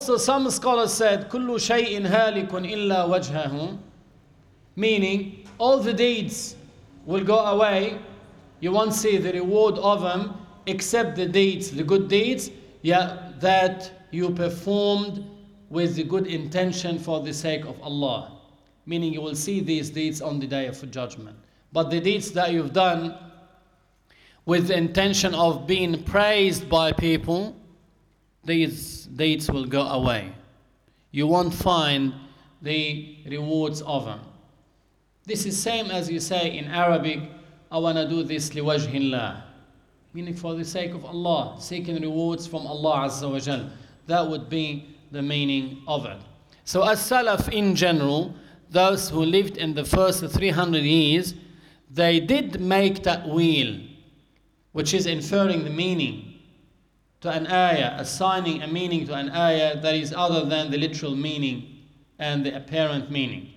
So some scholars said, كُلُّ شَيْءٍ هَالِكٌ إِلَّا وَجْهَهُ, meaning all the deeds will go away. You won't see the reward of them except the deeds, the good deeds, that you performed with the good intention for the sake of Allah. Meaning you will see these deeds on the day of judgment. But the deeds that you've done with the intention of being praised by people, these deeds will go away. You won't find the rewards of them. This is same as you say in Arabic, I want to do this liwajhillah, meaning for the sake of Allah, seeking rewards from Allah Azza wa Jal. That would be the meaning of it. So as Salaf in general, those who lived in the first 300 years, they did make ta'weel, which is inferring the meaning to an ayah, assigning a meaning to an ayah that is other than the literal meaning and the apparent meaning.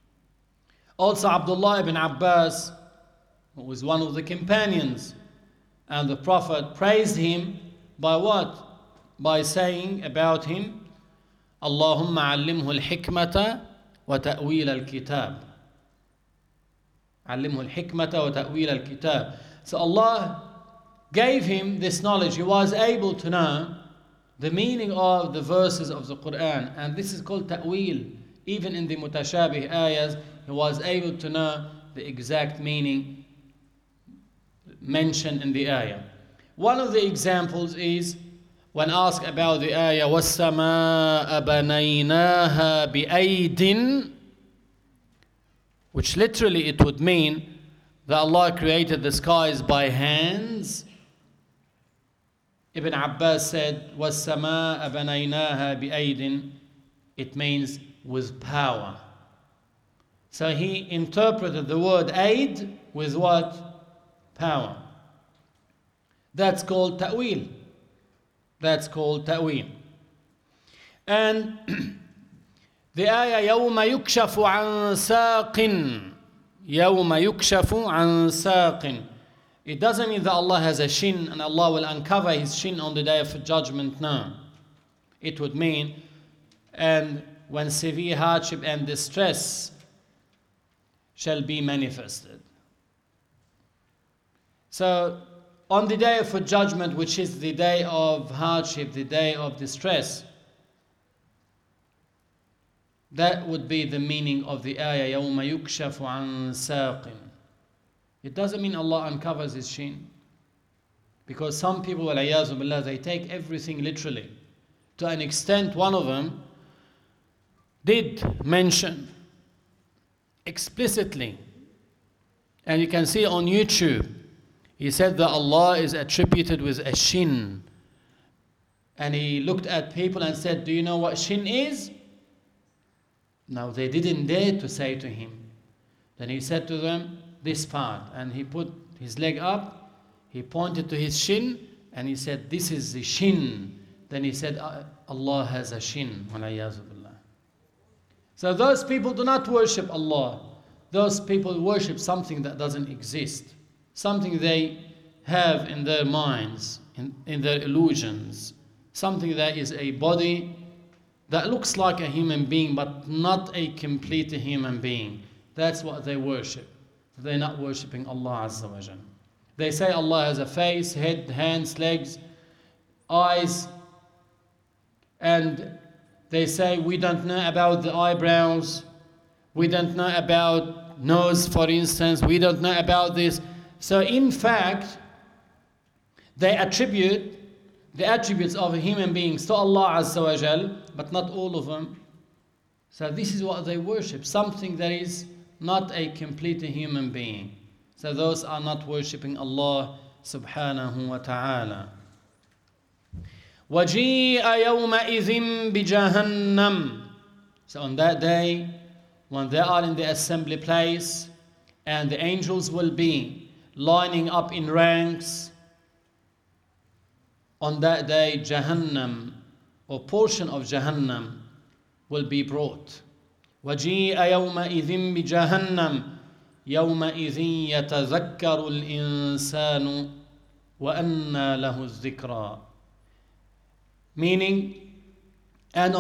Also Abdullah ibn Abbas, who was one of the companions, and the Prophet praised him by what? By saying about him, Allahumma allimhu al-hikmata wa ta'wil al-kitab. Allimhu al-hikmata wa ta'wil al-kitab. So Allah gave him this knowledge. He was able to know the meaning of the verses of the Quran, and this is called ta'wil. Even in the mutashabih ayahs, he was able to know the exact meaning mentioned in the ayah. One of the examples is when asked about the ayah, وَالسَّمَاءَ بَنَيْنَاهَا بِأَيْدٍ, which literally it would mean that Allah created the skies by hands. Ibn Abbas said, وَالسَّمَاءَ بَنَيْنَاهَا بِأَيْدٍ, it means with power. So he interpreted the word aid with what? Power. That's called ta'wil. That's called ta'wil. And the ayah, يَوْمَ يُكْشَفُ عَنْ سَاقٍ, يَوْمَ يُكْشَفُ عَنْ سَاقٍ. It doesn't mean that Allah has a shin and Allah will uncover his shin on the day of judgment. No. It would mean, and when severe hardship and distress shall be manifested. So, on the day of judgment, which is the day of hardship, the day of distress, that would be the meaning of the ayah, يَوْمَ يُكْشَفُ عَنْ سَاقٍ. It doesn't mean Allah uncovers his shin. Because some people, wal-iyazu billah, they take everything literally. To an extent, one of them did mention explicitly, and you can see on YouTube, he said that Allah is attributed with a shin. And he looked at people and said, do you know what shin is? Now they didn't dare to say to him. Then he said to them, this part. And he put his leg up, he pointed to his shin, and he said, this is the shin. Then he said, Allah has a shin. So those people do not worship Allah. Those people worship something that doesn't exist. Something they have in their minds, in their illusions. Something that is a body that looks like a human being, but not a complete human being. That's what they worship. They're not worshipping Allah Azza wa Jal. They say Allah has a face, head, hands, legs, eyes, and they say we don't know about the eyebrows, we don't know about nose, for instance, we don't know about this. So in fact, they attribute the attributes of human beings to Allah Azza wa Jal, but not all of them. So this is what they worship, something that is not a complete human being. So those are not worshipping Allah subhanahu wa ta'ala. وَجِيءَ يَوْمَئِذٍ بِجَهَنَّمٍ. So on that day, when they are in the assembly place, and the angels will be lining up in ranks, on that day, Jahannam, or portion of Jahannam, will be brought. وَجِيءَ يَوْمَئِذٍ بِجَهَنَّمٍ يَوْمَئِذٍ يَتَذَكَّرُ الْإِنسَانُ وَأَنَّى لَهُ الذِّكْرَى. Meaning, and